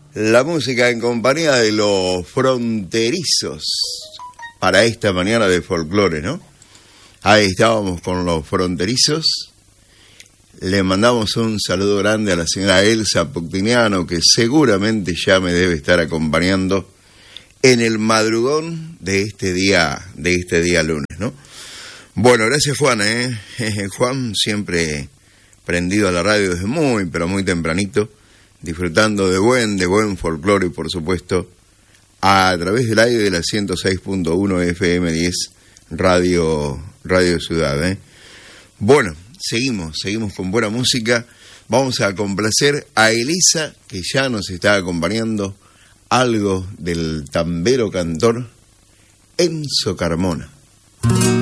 La música en compañía de los fronterizos para esta mañana de folclore, ¿no? Ahí estábamos con los fronterizos. Le mandamos un saludo grande a la señora Elsa Puctiniano, que seguramente ya me debe estar acompañando en el madrugón de este día lunes, ¿no? Bueno, gracias Juan, Juan siempre prendido a la radio desde muy, pero muy tempranito, disfrutando de buen folclore y por supuesto a través del aire de la 106.1 FM 10 Radio Ciudad, Bueno, seguimos con buena música. Vamos a complacer a Elisa, que ya nos está acompañando, algo del tambero cantor Enzo Carmona.